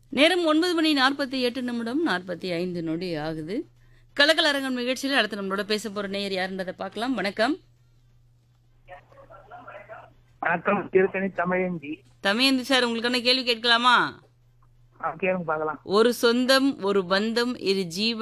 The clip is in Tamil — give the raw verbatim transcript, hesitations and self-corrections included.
நேரம் ஒன்பது மணி நாற்பத்தி எட்டு நிமிடம் நாற்பத்தி ஐந்து நொடி ஆகுது. கலக்கலரங்கம் நிகழ்ச்சியில் அடுத்து நம்மளோட பேச போற நேயர் யாருன்றதை பார்க்கலாம். வணக்கம். வணக்கம். திருத்தணி தமிழஞ்சி. தமயந்தி சார், உங்களுக்கான கேள்வி கேட்கலாமா? கேளுங்க பார்க்கலாம். ஒரு சொந்தம், ஒரு பந்தம், இரு ஜீவ